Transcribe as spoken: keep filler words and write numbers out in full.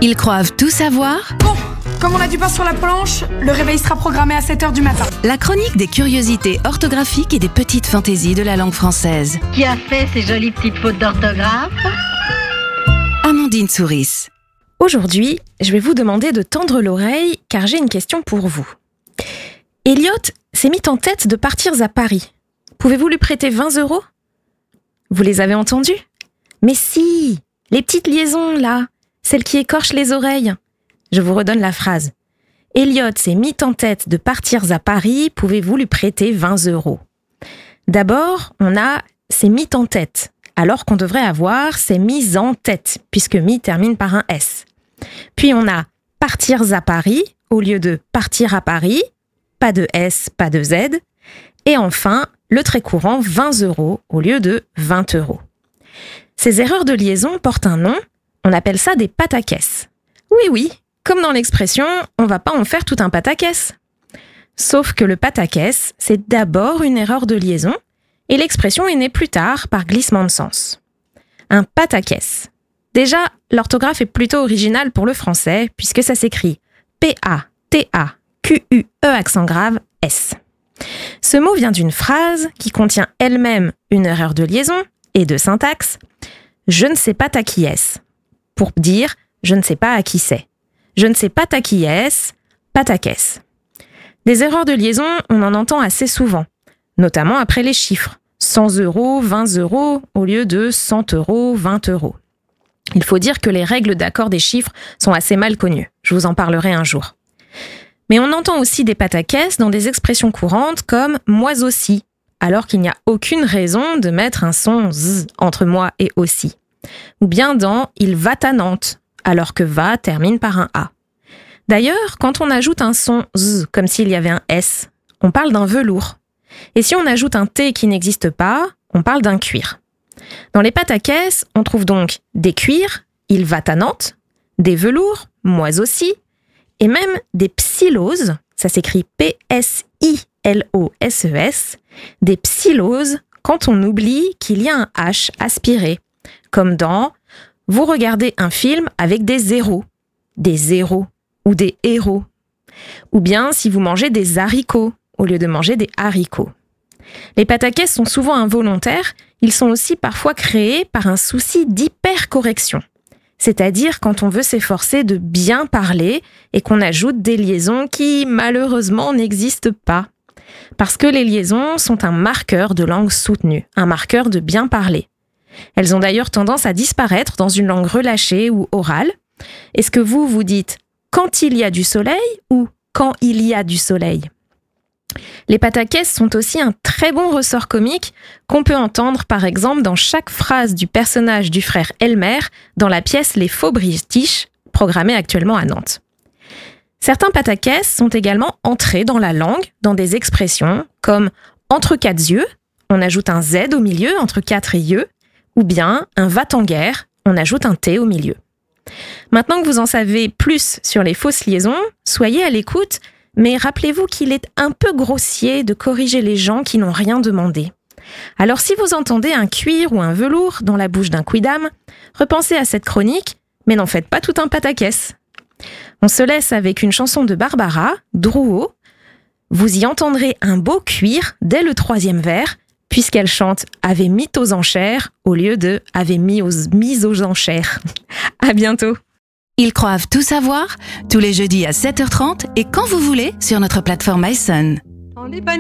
Ils croient tout savoir. Bon, comme on a du pain sur la planche, le réveil sera programmé à sept heures du matin. La chronique des curiosités orthographiques et des petites fantaisies de la langue française. Qui a fait ces jolies petites fautes d'orthographe? Amandine Souris. Aujourd'hui, je vais vous demander de tendre l'oreille car j'ai une question pour vous. Elliot s'est mis en tête de partir à Paris. Pouvez-vous lui prêter vingt euros? Vous les avez entendus? Mais si, les petites liaisons là, celles qui écorchent les oreilles. Je vous redonne la phrase. Elliot s'est mis en tête de partir à Paris, pouvez-vous lui prêter vingt euros? D'abord, on a s'est mis en tête, alors qu'on devrait avoir s'est mis en tête, puisque mis termine par un S. Puis on a partir à Paris, au lieu de partir à Paris, pas de S, pas de Z. Et enfin, le très courant vingt euros au lieu de vingt euros. Ces erreurs de liaison portent un nom, on appelle ça des pataquès. Oui, oui, comme dans l'expression, on va pas en faire tout un pataquès. Sauf que le pataquès, c'est d'abord une erreur de liaison, et l'expression est née plus tard par glissement de sens. Un pataquès. Déjà, l'orthographe est plutôt originale pour le français, puisque ça s'écrit P A T A Q U E accent grave S. Ce mot vient d'une phrase qui contient elle-même une erreur de liaison et de syntaxe. Je ne sais pas ta qui est-ce, pour dire je ne sais pas à qui c'est. Je ne sais pas ta qui est-ce, pataquès. Des erreurs de liaison, on en entend assez souvent, notamment après les chiffres. cent euros, vingt euros, au lieu de cent euros, vingt euros. Il faut dire que les règles d'accord des chiffres sont assez mal connues. Je vous en parlerai un jour. Mais on entend aussi des pataquès dans des expressions courantes comme « moi aussi », alors qu'il n'y a aucune raison de mettre un son « z » entre « moi » et « aussi ». Ou bien dans « il va à Nantes », alors que « va » termine par un « a ». D'ailleurs, quand on ajoute un son « z » comme s'il y avait un « s », on parle d'un velours. Et si on ajoute un « t » qui n'existe pas, on parle d'un cuir. Dans les pataquès, on trouve donc des cuirs, « il va à Nantes », des velours, « moi aussi », et même des psiloses, ça s'écrit P S I L O S E S, des psiloses quand on oublie qu'il y a un H aspiré, comme dans « vous regardez un film avec des zéros », des zéros ou des héros, ou bien si vous mangez des haricots au lieu de manger des haricots. Les pataquès sont souvent involontaires, ils sont aussi parfois créés par un souci d'hypercorrection. C'est-à-dire quand on veut s'efforcer de bien parler et qu'on ajoute des liaisons qui, malheureusement, n'existent pas. Parce que les liaisons sont un marqueur de langue soutenue, un marqueur de bien parler. Elles ont d'ailleurs tendance à disparaître dans une langue relâchée ou orale. Est-ce que vous, vous dites « quand il y a du soleil » ou « quand il y a du soleil » ? Les pataquès sont aussi un très bon ressort comique qu'on peut entendre par exemple dans chaque phrase du personnage du frère Elmer dans la pièce Les Faux British, programmée actuellement à Nantes. Certains pataquès sont également entrés dans la langue dans des expressions comme « entre quatre yeux », on ajoute un Z au milieu entre quatre et yeux, ou bien un « va-t-en-guerre », on ajoute un T au milieu. Maintenant que vous en savez plus sur les fausses liaisons, soyez à l'écoute. Mais rappelez-vous qu'il est un peu grossier de corriger les gens qui n'ont rien demandé. Alors si vous entendez un cuir ou un velours dans la bouche d'un quidam, repensez à cette chronique, mais n'en faites pas tout un pataquès. On se laisse avec une chanson de Barbara, Drouot. Vous y entendrez un beau cuir dès le troisième vers, puisqu'elle chante « Avez mis aux enchères » au lieu de « Avez mis aux, mis aux enchères ». À bientôt. Ils croient tout savoir, tous les jeudis à sept heures trente et quand vous voulez sur notre plateforme iSun.